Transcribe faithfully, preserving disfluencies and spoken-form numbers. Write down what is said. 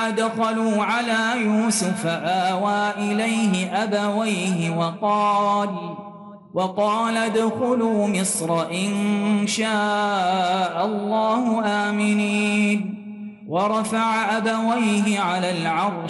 فلما دخلوا على يوسف آوى إليه أبويه وقال وقال ادخلوا مصر إن شاء الله آمنين ورفع أبويه على العرش